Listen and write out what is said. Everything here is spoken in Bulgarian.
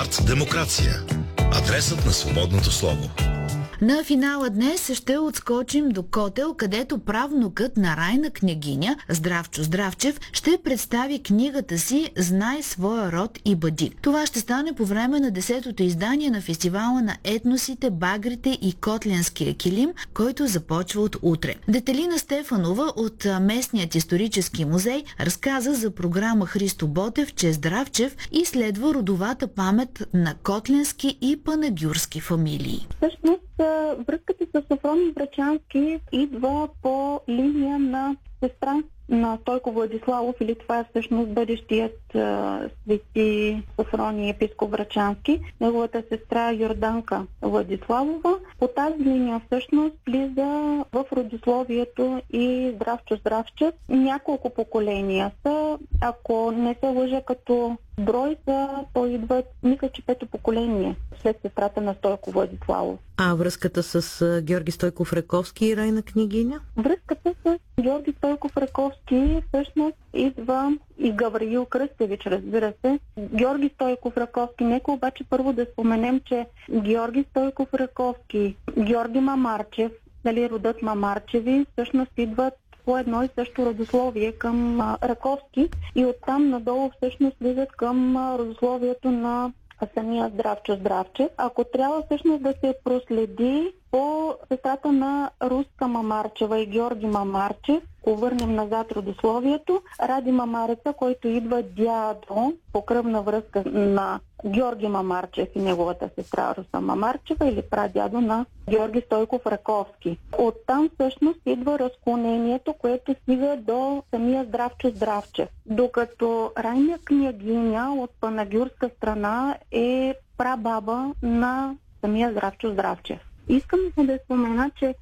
Арт Демокрация. Адресът на свободното слово. На финала днес ще отскочим до Котел, където правнукът на Райна княгиня Здравчо Здравчев ще представи книгата си "Знай своя род и бъди". Това ще стане по време на 10-то издание на фестивала на етносите, багрите и Котлянския килим, който започва от утре. Детелина Стефанова от местният исторически музей разказа за програма Христо Ботев, че Здравчев изследва родовата памет на котлянски и панагюрски фамилии. Връзката с Софроний Врачански идва по линия на сестра на Стойко Владиславов, или това е всъщност бъдещият свети Софроний епископ Врачански, неговата сестра Йорданка Владиславова. По тази линия всъщност влиза в родословието и Здравчо Здравчев. Няколко поколения са, ако не се лъжа като брой, то идват, мисля, че 5-то поколение след сестрата на Стойко Владиславов. А връзката с Георги Стойков Раковски и Райна княгиня? Връзката с Георги Стойков Раковски всъщност идва и Гавриил Кръстевич, разбира се. Георги Стойков Раковски, нека обаче първо да споменем, че Георги Стойков Раковски, Георги Мамарчев, родът Мамарчеви, всъщност идват по едно и също родословие към Раковски и оттам надолу всъщност влизат към родословието на самия Здравчо Здравчев. Ако трябва всъщност да се проследи по сестрата на Руска Мамарчева и Георги Мамарчев, ако върнем назад родословието, Ради Мамареца, който идва дядо по кръвна връзка на Георги Мамарчев и неговата сестра Руса Мамарчева, или прадядо на Георги Стойков Раковски. Оттам всъщност идва разклонението, което стига до самия Здравчо Здравчев. Докато Райна княгиня от панагюрска страна е прабаба на самия Здравчо Здравчев. Искам да спомена, че